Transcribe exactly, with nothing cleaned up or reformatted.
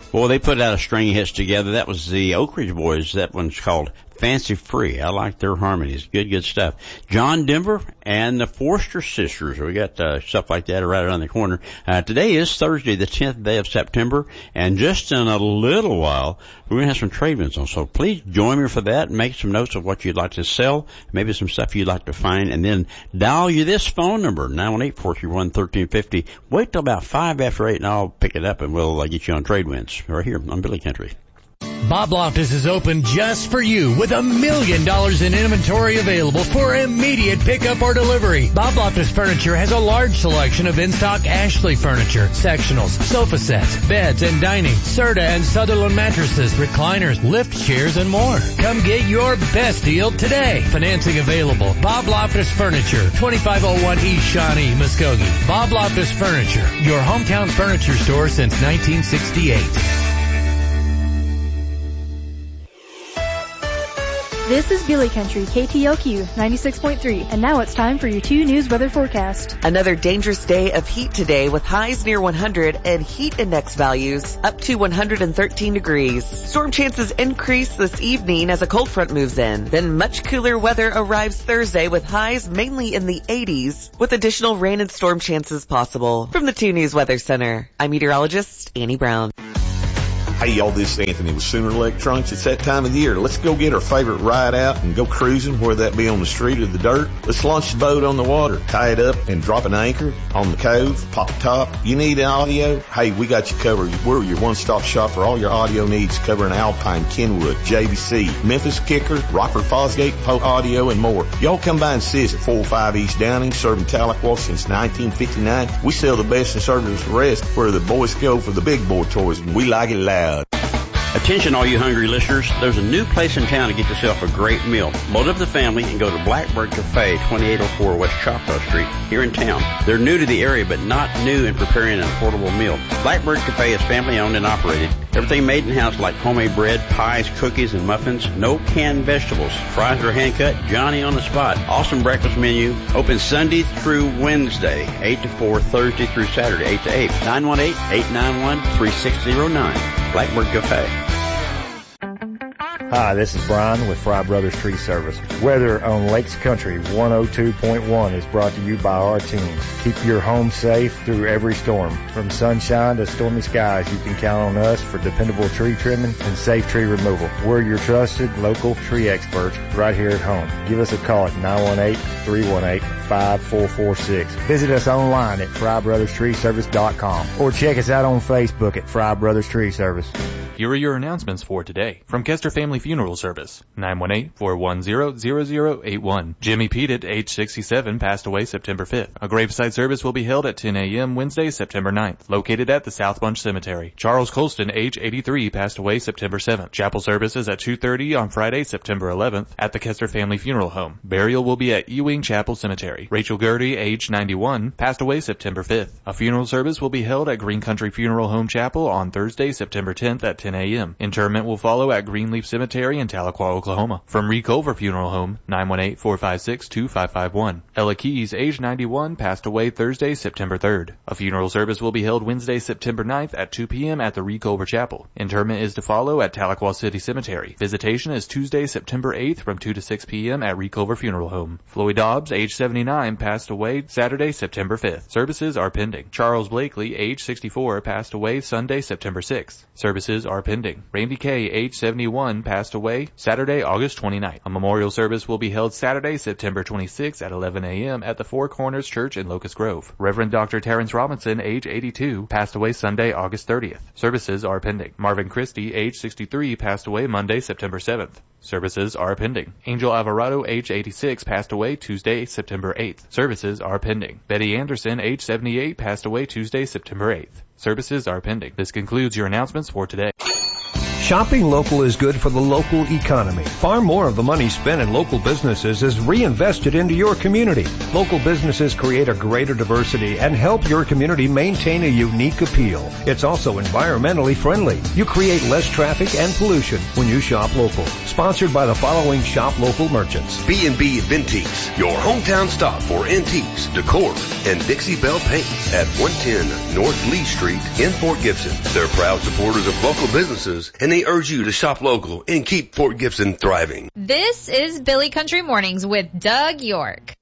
Well, they put out a string of hits together. That was the Oak Ridge Boys. That one's called Fancy Free. I like their harmonies. Good, good stuff. John Denver and the Forster Sisters. We got uh, stuff like that right around the corner. Uh, today is Thursday, the tenth day of September, and just in a little while, we're going to have some trade winds on. So please join me for that and make some notes of what you'd like to sell, maybe some stuff you'd like to find, and then dial you this phone number, nine one eight, four three one, one three five zero. Wait till about five after eight, and I'll pick it up, and we'll uh, get you on trade winds right here on Billy Country. Bob Loftus is open just for you with a million dollars in inventory available for immediate pickup or delivery. Bob Loftus Furniture has a large selection of in-stock Ashley furniture, sectionals, sofa sets, beds and dining, Serta and Sutherland mattresses, recliners, lift chairs, and more. Come get your best deal today. Financing available. Bob Loftus Furniture, twenty-five oh one East Shawnee, Muskogee. Bob Loftus Furniture, your hometown furniture store since nineteen sixty-eight. This is Billy Country, K T L Q ninety-six point three, and now it's time for your two news weather forecast. Another dangerous day of heat today with highs near one hundred and heat index values up to one hundred thirteen degrees. Storm chances increase this evening as a cold front moves in. Then much cooler weather arrives Thursday with highs mainly in the eighties with additional rain and storm chances possible. From the two News Weather Center, I'm meteorologist Annie Brown. Hey y'all, this is Anthony with Sooner Electronics. It's that time of the year. Let's go get our favorite ride out and go cruising, whether that be on the street or the dirt. Let's launch the boat on the water, tie it up and drop an anchor on the cove, pop a top. You need audio? Hey, we got you covered. We're your one-stop shop for all your audio needs, covering Alpine, Kenwood, J V C, Memphis Kicker, Rockford Fosgate, Polk Audio, and more. Y'all come by and see us at four oh five East Downing, serving Tahlequah since nineteen fifty-nine. We sell the best and service the rest, where the boys go for the big boy toys, and we like it loud. Attention all you hungry listeners, there's a new place in town to get yourself a great meal. Load up the family and go to Blackbird Cafe, twenty-eight oh four West Choctaw Street, here in town. They're new to the area, but not new in preparing an affordable meal. Blackbird Cafe is family owned and operated. Everything made in-house like homemade bread, pies, cookies, and muffins. No canned vegetables. Fries are hand-cut, Johnny on the spot. Awesome breakfast menu. Open Sunday through Wednesday, eight to four, Thursday through Saturday, eight to eight. nine one eight, eight nine one, three six zero nine. Blackbird Cafe. Hi, this is Brian with Fry Brothers Tree Service. Weather on Lakes Country one oh two point one is brought to you by our teams. Keep your home safe through every storm. From sunshine to stormy skies, you can count on us for dependable tree trimming and safe tree removal. We're your trusted local tree experts right here at home. Give us a call at nine one eight, three one eight, five four four six. Visit us online at fry brothers tree service dot com or check us out on Facebook at Fry Brothers Tree Service. Here are your announcements for today. From Kester Family Funeral Service, nine one eight, four one zero, zero zero eight one. Jimmy Pettit, age sixty-seven, passed away September fifth. A graveside service will be held at ten a.m. Wednesday, September ninth, located at the South Bunch Cemetery. Charles Colston, age eighty-three, passed away September seventh. Chapel services at two thirty on Friday, September eleventh, at the Kester Family Funeral Home. Burial will be at Ewing Chapel Cemetery. Rachel Gertie, age ninety-one, passed away September fifth. A funeral service will be held at Green Country Funeral Home Chapel on Thursday, September tenth at ten a.m. Interment will follow at Greenleaf Cemetery in Tahlequah, Oklahoma. From Reculver Funeral Home, nine one eight, four five six, two five five one. Ella Keys, age ninety-one, passed away Thursday, September third. A funeral service will be held Wednesday, September ninth at two p.m. at the Reculver Chapel. Interment is to follow at Tahlequah City Cemetery. Visitation is Tuesday, September eighth from two to six p.m. at Reculver Funeral Home. Floyd Dobbs, age seventy-nine, passed away Saturday, September fifth. Services are pending. Charles Blakely, age sixty-four, passed away Sunday, September sixth. Services are pending. Randy Kay, age seventy-one, passed away Saturday, August twenty-ninth. A memorial service will be held Saturday, September twenty-sixth at eleven a.m. at the Four Corners Church in Locust Grove. Reverend Doctor Terrence Robinson, age eighty-two, passed away Sunday, August thirtieth. Services are pending. Marvin Christie, age sixty-three, passed away Monday, September seventh. Services are pending. Angel Alvarado, age eighty-six, passed away Tuesday, September eighth. Services are pending. Betty Anderson, age seventy-eight, passed away Tuesday, September eighth. Services are pending. This concludes your announcements for today. Shopping local is good for the local economy. Far more of the money spent in local businesses is reinvested into your community. Local businesses create a greater diversity and help your community maintain a unique appeal. It's also environmentally friendly. You create less traffic and pollution when you shop local. Sponsored by the following shop local merchants. B and B Vintiques, your hometown stop for antiques, decor, and Dixie Belle paints at one ten North Lee Street in Fort Gibson. They're proud supporters of local businesses, and they urge you to shop local and keep Fort Gibson thriving. This is Billy Country Mornings with Doug York.